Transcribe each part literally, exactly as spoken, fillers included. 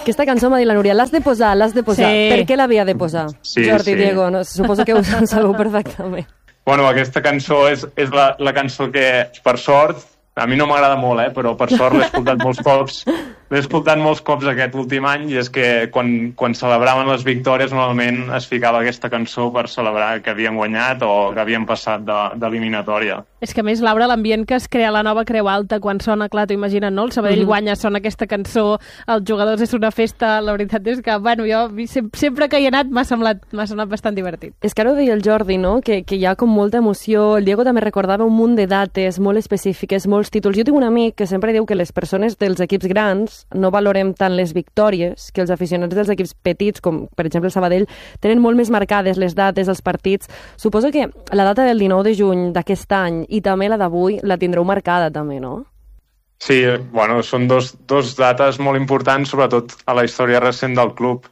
Aquesta cançó m'ha dit la Núria, l'has de posar, l'has de posar. Sí. Per què l'havia de posar? Sí, Jordi, sí. Diego, no? Suposo que ho sabeu perfectament. Bueno, aquesta cançó és, és la, la cançó que, per sort, a mi no m'agrada molt, eh, però per sort l'he escoltat molts cops. L'he escoltat molts cops aquest últim any i és que quan, quan celebraven les victòries normalment es ficava aquesta cançó per celebrar que havien guanyat o que havien passat d'eliminatòria. És que a més, Laura, l'ambient que es crea a la nova Creu Alta quan sona, clar, t'ho imagina't, no? El Sabadell mm-hmm. guanya, sona aquesta cançó, els jugadors és una festa, la veritat és que, bueno, jo sempre que hi he anat m'ha semblat, m'ha semblat bastant divertit. És que ara ho deia el Jordi, no? Que, que hi ha com molta emoció. El Diego també recordava un munt de dates molt específiques, molts títols. Jo tinc un amic que sempre diu que les persones dels equips grans no valorem tant les victòries, que els aficionats dels equips petits, com per exemple el Sabadell, tenen molt més marcades les dates, els partits. Suposo que la data del dinou de juny d'aquest any i també la d'avui la tindreu marcada també, no? Sí, bueno, són dos, dos dates molt importants, sobretot a la història recent del club.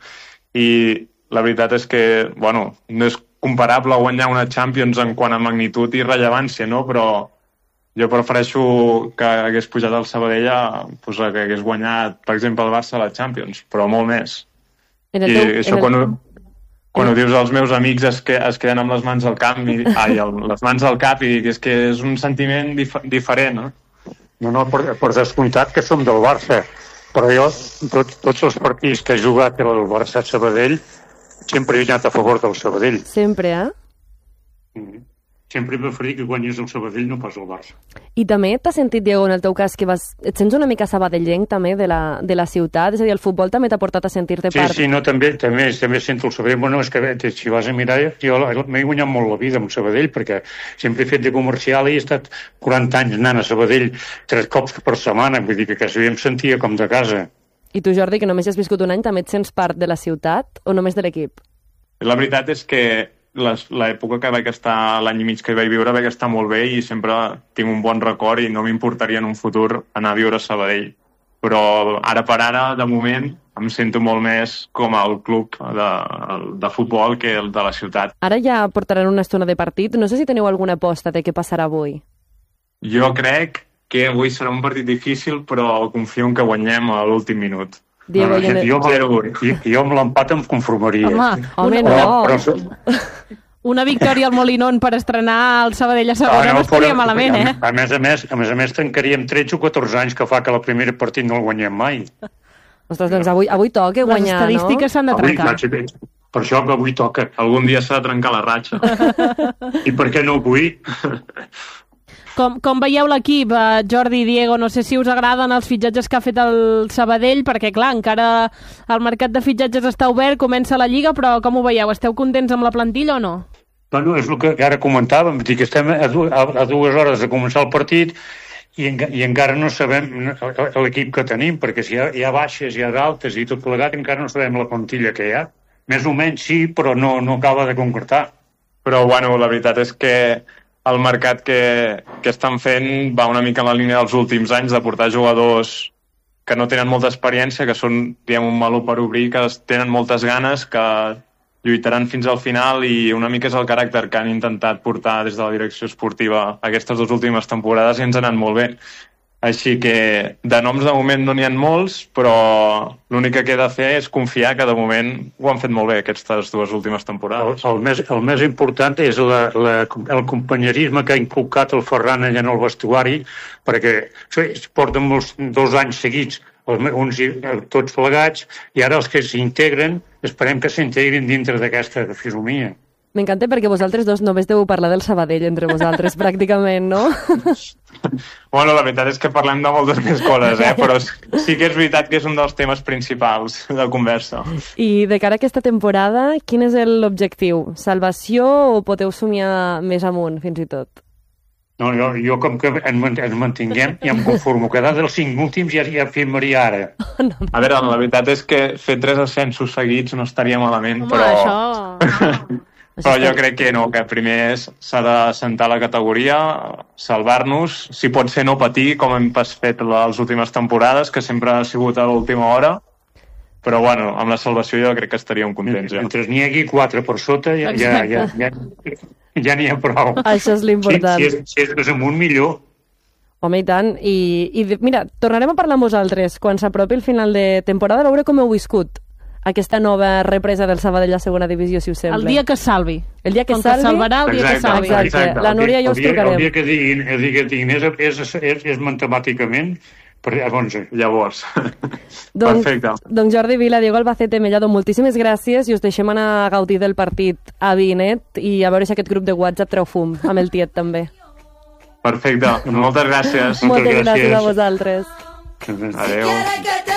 I la veritat és que, bueno, no és comparable guanyar una Champions en quant a magnitud i rellevància, no? Però jo prefereixo que hagués pujat el Sabadell a, pues, a que hagués guanyat, per exemple, el Barça a la Champions, però molt més. En el I teu, això en el... quan, ho, quan ho dius als meus amics es, que, es queden amb les mans al cap i, ai, el, les mans al cap i és que és un sentiment dif diferent, no? No, no, per, per descomptat que som del Barça, però jo, tot, tots els partits que he jugat el Barça Sabadell, sempre he anat a favor del Sabadell. Sempre, eh? Mm. Sempre he preferit que guanyés el Sabadell, no pas el Barça. I també t'has sentit, Diego, en el teu cas, que vas, et sents una mica sabadellenc també de la, de la ciutat? És a dir, el futbol també t'ha portat a sentir-te sí, part? Sí, sí, no, també, també, també sento el Sabadell. Bueno, és que si vas a mirar, jo m'he guanyat molt la vida amb Sabadell, perquè sempre he fet de comercial i he estat quaranta anys anant a Sabadell tres cops per setmana, vull dir que quasi em sentia com de casa. I tu, Jordi, que només has viscut un any, també et sents part de la ciutat o només de l'equip? La veritat és que l'època que vaig estar, l'any i mig que hi vaig viure, vaig estar molt bé i sempre tinc un bon record i no m'importaria en un futur anar a viure a Sabadell. Però ara per ara, de moment, em sento molt més com el club de, de futbol que el de la ciutat. Ara ja portaran una estona de partit. No sé si teniu alguna aposta de què passarà avui. Jo crec que avui serà un partit difícil, però confio en que guanyem a l'últim minut. Diego, no, no, jo, jo, jo amb l'empat em conformaria. Home, home no. Però, però... Una victòria al Molinón per estrenar el Sabadell a segona no, no, no estaria però, malament, eh? A, a més a més, a més a més tancaríem tretze o catorze anys que fa que la primera partit no el guanyem mai. Ostres, doncs avui, avui toca guanyar, no? Les estadístiques s'han de trencar. Avui, per això que avui toca. Algun dia s'ha de trencar la ratxa. I per què no avui? Com, com veieu l'equip, eh, Jordi i Diego? No sé si us agraden els fitxatges que ha fet el Sabadell, perquè, clar, encara el mercat de fitxatges està obert, comença la Lliga, però com ho veieu? Esteu contents amb la plantilla o no? Bueno, és el que ara comentàvem, dir que estem a, du a, a dues hores de començar el partit i, en i encara no sabem l'equip que tenim, perquè si hi ha, hi ha baixes, hi ha d'altes i tot plegat, encara no sabem la plantilla que hi ha. Més o menys sí, però no, no acaba de concretar. Però, bueno, la veritat és que el mercat que, que estan fent va una mica en la línia dels últims anys de portar jugadors que no tenen molta experiència, que són, diguem, un meló per obrir, que tenen moltes ganes, que lluitaran fins al final i una mica és el caràcter que han intentat portar des de la direcció esportiva aquestes dues últimes temporades i ens han anat molt bé. Així que de noms de moment no n'hi ha molts, però l'únic que queda fer és confiar que de moment ho han fet molt bé aquestes dues últimes temporades. El, el, més, el més important és la, la, el companyerisme que ha inculcat el Ferran allà en el vestuari, perquè porten molts, dos anys seguits uns tots plegats i ara els que s'integren esperem que s'integrin dintre d'aquesta fisonomia. M'encanta perquè vosaltres dos només deu parlar del Sabadell entre vosaltres, pràcticament, no? Bueno, la veritat és que parlem de moltes més coses, eh? Però sí que és veritat que és un dels temes principals de conversa. I de cara a aquesta temporada, quin és l'objectiu? Salvació o podeu somiar més amunt, fins i tot? No, jo, jo com que ens mantinguem i em conformo. Quedar dels cinc últims ja, ja firmaria ara. A veure, la veritat és que fer tres ascensos seguits no estaria malament, home, però... Això... Però jo crec que no, que primer s'ha de sentar la categoria, salvar-nos, si pot ser no patir, com hem fet les últimes temporades, que sempre ha sigut a l'última hora, però bueno, amb la salvació jo crec que estaríem contents. Ja. Mentre n'hi hagi quatre per sota, ja n'hi ja, ja, ja, ja ha prou. Això és l'important. Si, si, és, si és més amunt, millor. Home, i tant. I, i mira, tornarem a parlar amb vosaltres quan s'apropi el final de temporada, a veure com heu viscut aquesta nova represa del Sabadell a segona divisió, si us sembla. El dia que salvi. El dia que Com salvi. Que salvarà el dia exacte, que salvi. Exacte. exacte. La Núria i jo us el dia, trucarem. El dia que diguin, el dia que diguin és, és, és, és matemàticament, per llavors... Llavors. Doncs, Perfecte. doncs Jordi Vila, Diego Albacete, Mellado, moltíssimes gràcies i us deixem anar a gaudir del partit a Vinet i a veure si aquest grup de WhatsApp treu fum, amb el tiet també. Perfecte. Moltes gràcies. Moltes gràcies, gràcies a vosaltres. Adéu.